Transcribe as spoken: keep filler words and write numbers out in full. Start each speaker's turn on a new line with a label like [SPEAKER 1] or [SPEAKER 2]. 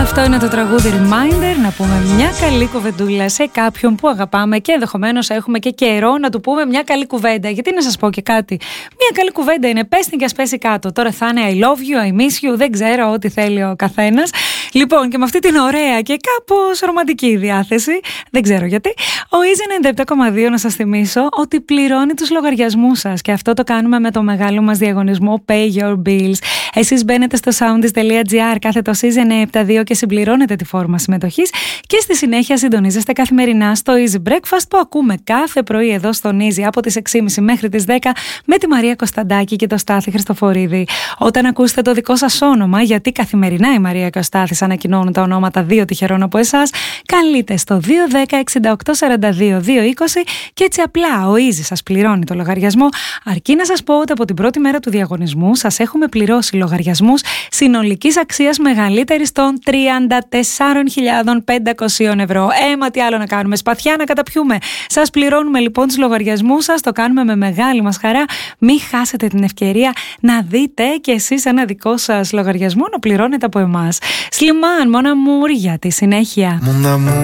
[SPEAKER 1] Αυτό είναι το τραγούδι Reminder, να πούμε μια καλή κουβεντούλα σε κάποιον που αγαπάμε και ενδεχομένως έχουμε και καιρό να του πούμε μια καλή κουβέντα. Γιατί να σας πω και κάτι, μια καλή κουβέντα είναι πες την και ας πέσει κάτω. Τώρα θα είναι I love you, I miss you, δεν ξέρω, ό,τι θέλει ο καθένας. Λοιπόν, και με αυτή την ωραία και κάπως ρομαντική διάθεση, δεν ξέρω γιατί, ο Easy ενενήντα επτά κόμμα δύο να σας θυμίσω ότι πληρώνει τους λογαριασμούς σας και αυτό το κάνουμε με το μεγάλο μας διαγωνισμό Pay Your Bills. Εσείς μπαίνετε στο soundis.gr κάθετο Easy εννιακόσια εβδομήντα δύο και συμπληρώνετε τη φόρμα συμμετοχής και στη συνέχεια συντονίζεστε καθημερινά στο Easy Breakfast που ακούμε κάθε πρωί εδώ στον Easy από τις έξι και μισή μέχρι τις δέκα με τη Μαρία Κωνσταντάκη και το Στάθη Χριστοφορίδη. Όταν ακούσετε το δικό σας όνομα, γιατί καθημερινά η Μαρία και ο Στάθης ανακοινώνουν τα ονόματα δύο τυχερών από εσάς, καλείτε στο δύο ένα μηδέν έξι οκτώ σαράντα δύο δύο είκοσι και έτσι απλά ο Easy σας πληρώνει το λογαριασμό, αρκεί να σας πω ότι από την πρώτη μέρα του διαγωνισμού σας έχουμε πληρώσει λογαριασμούς συνολικής αξίας μεγαλύτερης των τριάντα τέσσερις χιλιάδες πεντακόσια ευρώ. Έμα τι άλλο να κάνουμε, σπαθιά να καταπιούμε. Σας πληρώνουμε λοιπόν τους λογαριασμούς σας, το κάνουμε με μεγάλη μας χαρά. Μην χάσετε την ευκαιρία να δείτε και εσείς ένα δικό σας λογαριασμό να πληρώνετε από εμάς. Σλιμάν, Mon Amour, για τη συνέχεια.